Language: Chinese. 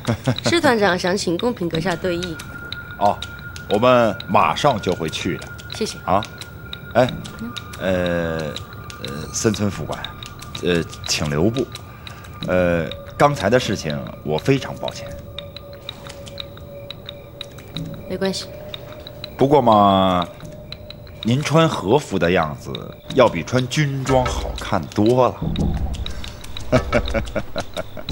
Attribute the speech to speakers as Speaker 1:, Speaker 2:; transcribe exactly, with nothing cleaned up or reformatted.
Speaker 1: 师团长想请贡品阁下对议。
Speaker 2: 哦，我们马上就会去的。
Speaker 1: 谢谢。
Speaker 2: 啊，哎，呃呃，森村副官，呃，请留步。呃，刚才的事情我非常抱歉。
Speaker 1: 没关系。
Speaker 2: 不过嘛，您穿和服的样子要比穿军装好看多了。